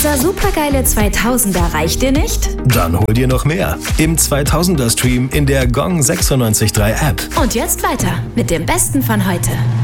Dieser supergeile 2000er reicht dir nicht? Dann hol dir noch mehr im 2000er Stream in der Gong 96.3 App. Und jetzt weiter mit dem Besten von heute.